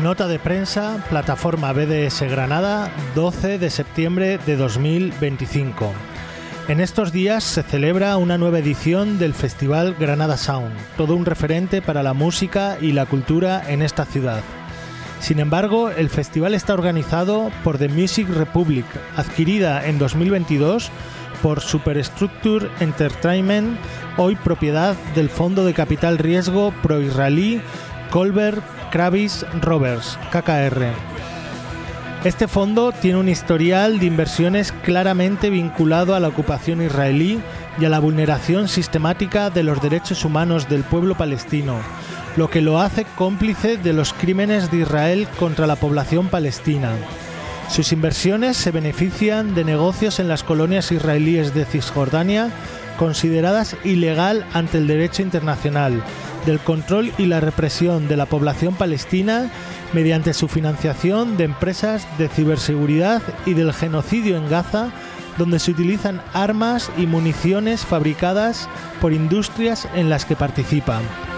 Nota de prensa, plataforma BDS Granada, 12 de septiembre de 2025. En estos días se celebra una nueva edición del Festival Granada Sound, todo un referente para la música y la cultura en esta ciudad. Sin embargo, el festival está organizado por The Music Republic, adquirida en 2022 por Superstructure Entertainment, hoy propiedad del fondo de capital riesgo pro-israelí Colbert Kravis Roberts, KKR. Este fondo tiene un historial de inversiones claramente vinculado a la ocupación israelí y a la vulneración sistemática de los derechos humanos del pueblo palestino, lo que lo hace cómplice de los crímenes de Israel contra la población palestina. Sus inversiones se benefician de negocios en las colonias israelíes de Cisjordania, consideradas ilegal ante el derecho internacional, del control y la represión de la población palestina mediante su financiación de empresas de ciberseguridad y del genocidio en Gaza, donde se utilizan armas y municiones fabricadas por industrias en las que participan.